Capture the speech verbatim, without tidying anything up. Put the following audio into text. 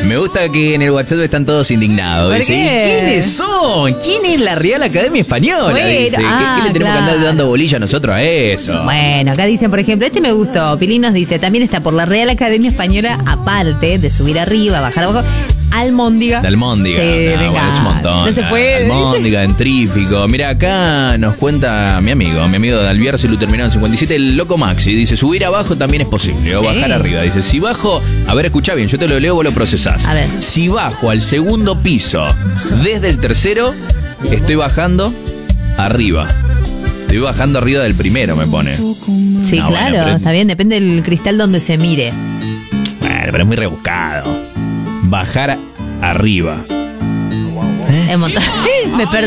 Me gusta que en el WhatsApp están todos indignados. ¿Por Dice, qué? ¿quiénes son? ¿Quién es la Real Academia Española? Bueno, Dice, ¿Qué, ah, ¿qué le tenemos claro. que andar dando bolilla a nosotros a eso? Bueno, acá dicen, por ejemplo, este me gustó. Pilín nos dice, también está por la Real Academia Española, aparte de subir arriba, bajar abajo, Almóndiga. La Almóndiga. Sí, No, venga. bueno, es un montón. Entonces fue... Almóndiga, Dentrífico. Mira, acá nos cuenta mi amigo, mi amigo de Alviar, se lo terminó en cincuenta y siete, el Loco Maxi. Dice, subir abajo también es posible, o Sí. bajar arriba. Dice, si bajo, a ver, escucha bien, yo te lo leo, vos lo procesás. A ver. Si bajo al segundo piso desde el tercero, estoy bajando arriba. Estoy bajando arriba del primero, me pone. Sí, No, claro, bueno, pero- está bien, depende del cristal donde se mire. Bueno, pero es muy rebuscado. Bajar arriba. Es un montón. Me perdí.